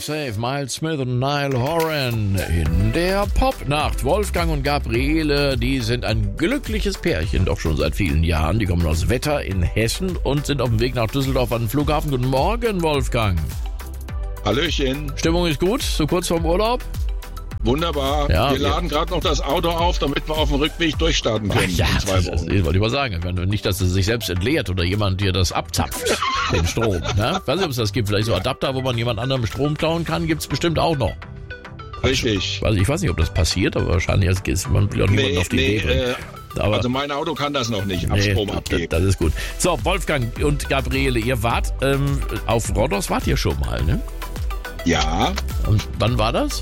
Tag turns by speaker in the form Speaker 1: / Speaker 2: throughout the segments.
Speaker 1: Safe, Miles Smith und Niall Horan in der Popnacht. Wolfgang und Gabriele, die sind ein glückliches Pärchen, doch schon seit vielen Jahren. Die kommen aus Wetter in Hessen und sind auf dem Weg nach Düsseldorf an den Flughafen. Guten Morgen, Wolfgang.
Speaker 2: Hallöchen.
Speaker 1: Stimmung ist gut, so kurz vorm Urlaub?
Speaker 2: Wunderbar.
Speaker 1: Ja,
Speaker 2: wir laden gerade noch das Auto auf, damit wir auf dem Rückweg durchstarten können
Speaker 1: Ja,
Speaker 2: in 2
Speaker 1: das
Speaker 2: Wochen.
Speaker 1: wollte ich mal sagen. Nicht, dass es sich selbst entleert oder jemand dir das abzapft, den Strom. Ne? Ich weiß nicht, ob es das gibt. Vielleicht so Adapter, wo man jemand anderem Strom klauen kann, gibt es bestimmt auch noch.
Speaker 2: Richtig.
Speaker 1: Ich weiß nicht, ob das passiert, aber wahrscheinlich ist man will auch niemanden auf die Idee bringen. Aber
Speaker 2: also mein Auto kann das noch nicht, Strom abgeben.
Speaker 1: Das ist gut. So, Wolfgang und Gabriele, ihr wart auf Rhodos, wart ihr schon mal, ne?
Speaker 2: Ja,
Speaker 1: Und wann war das?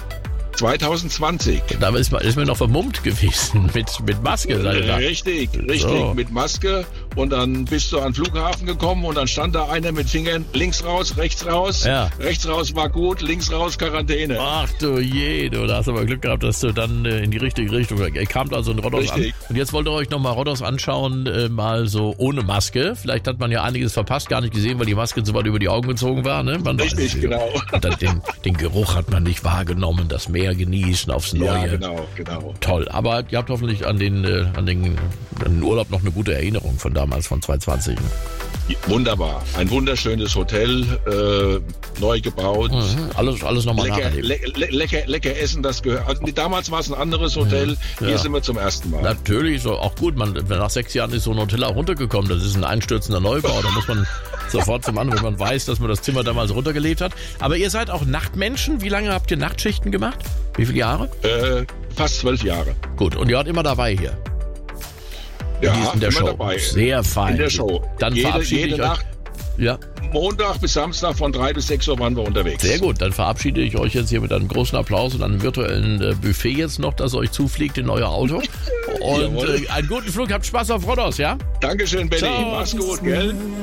Speaker 2: 2020.
Speaker 1: Da ist man noch vermummt gewesen mit Maske. Seid ihr da?
Speaker 2: Richtig,
Speaker 1: So.
Speaker 2: mit Maske. Und dann bist du an den Flughafen gekommen und dann stand da einer mit Fingern links raus, rechts raus.
Speaker 1: Ja.
Speaker 2: Rechts raus war gut, links raus Quarantäne.
Speaker 1: Ach du je, du hast aber Glück gehabt, dass du dann in die richtige Richtung. Ihr kamt also in Rhodos an.
Speaker 2: Richtig.
Speaker 1: Und jetzt wollt ihr euch nochmal Rhodos anschauen, mal so ohne Maske. Vielleicht hat man ja einiges verpasst, gar nicht gesehen, weil die Maske so weit über die Augen gezogen war. Ne?
Speaker 2: Richtig, genau.
Speaker 1: Und dann den Geruch hat man nicht wahrgenommen, das Meer genießen aufs Neue.
Speaker 2: Ja, genau.
Speaker 1: Toll, aber ihr habt hoffentlich an den Urlaub noch eine gute Erinnerung von damals, von 2020. Ne?
Speaker 2: Wunderbar. Ein wunderschönes Hotel, neu gebaut.
Speaker 1: Alles nochmal nacherleben.
Speaker 2: Lecker essen, das gehört. Also damals war es ein anderes Hotel, hier sind wir zum ersten Mal.
Speaker 1: Natürlich, so auch gut. Nach 6 Jahren ist so ein Hotel auch runtergekommen. Das ist ein einstürzender Neubau. Da muss man sofort zum anderen, wenn man weiß, dass man das Zimmer damals runtergelebt hat. Aber ihr seid auch Nachtmenschen. Wie lange habt ihr Nachtschichten gemacht? Wie viele Jahre?
Speaker 2: Fast 12 Jahre.
Speaker 1: Gut, und ihr wart immer dabei hier.
Speaker 2: Ja,
Speaker 1: In der
Speaker 2: immer
Speaker 1: Show.
Speaker 2: dabei.
Speaker 1: Sehr fein.
Speaker 2: In der Show.
Speaker 1: Dann verabschiede
Speaker 2: jede
Speaker 1: ich euch.
Speaker 2: Nacht,
Speaker 1: Ja,
Speaker 2: Montag bis Samstag von 3 bis 6 Uhr waren wir unterwegs.
Speaker 1: sehr gut. Dann verabschiede ich euch jetzt hier mit einem großen Applaus und einem virtuellen Buffet jetzt noch, das euch zufliegt in euer Auto. Und einen guten Flug. Habt Spaß auf Rhodos, ja?
Speaker 2: Dankeschön, Benny.
Speaker 1: Ciao.
Speaker 2: Mach's gut, gell?